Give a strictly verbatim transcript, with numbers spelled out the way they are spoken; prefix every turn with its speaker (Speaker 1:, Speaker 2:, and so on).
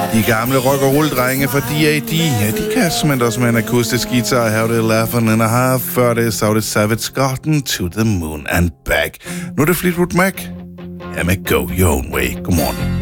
Speaker 1: De gamle rock- og roll-drenge fra D A D, ja, de kan simpelthen også med en akustisk guitar have det eleven and a half, før det så det Savage Garden to the moon and back. Nu er det Fleetwood Mac. Ja, med Go Your Own Way. Godmorgen.